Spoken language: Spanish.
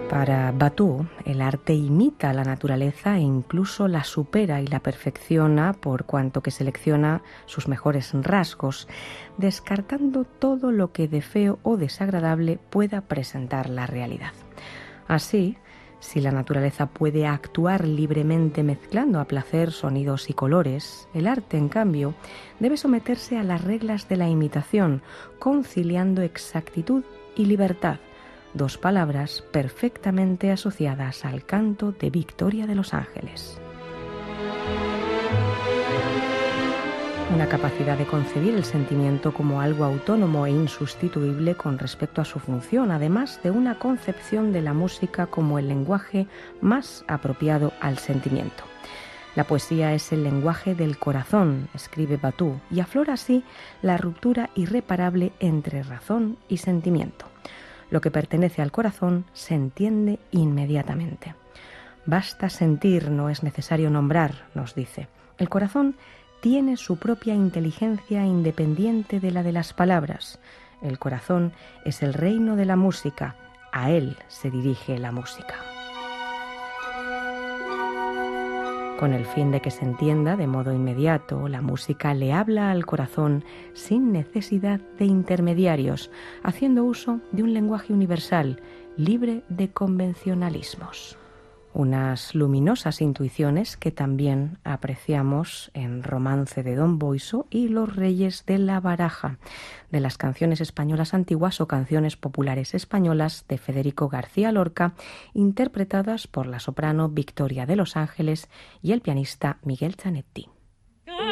Para Batu, el arte imita a la naturaleza e incluso la supera y la perfecciona por cuanto que selecciona sus mejores rasgos, descartando todo lo que de feo o desagradable pueda presentar la realidad. Así, si la naturaleza puede actuar libremente mezclando a placer sonidos y colores, el arte, en cambio, debe someterse a las reglas de la imitación, conciliando exactitud y libertad, dos palabras perfectamente asociadas al canto de Victoria de los Ángeles. Una capacidad de concebir el sentimiento como algo autónomo e insustituible con respecto a su función, además de una concepción de la música como el lenguaje más apropiado al sentimiento. La poesía es el lenguaje del corazón, escribe Batu, y aflora así la ruptura irreparable entre razón y sentimiento. Lo que pertenece al corazón se entiende inmediatamente. Basta sentir, no es necesario nombrar, nos dice. El corazón tiene su propia inteligencia independiente de la de las palabras. El corazón es el reino de la música, a él se dirige la música. Con el fin de que se entienda de modo inmediato, la música le habla al corazón sin necesidad de intermediarios, haciendo uso de un lenguaje universal, libre de convencionalismos. Unas luminosas intuiciones que también apreciamos en Romance de Don Boiso y Los Reyes de la Baraja, de las canciones españolas antiguas o canciones populares españolas de Federico García Lorca, interpretadas por la soprano Victoria de los Ángeles y el pianista Miguel Zanetti.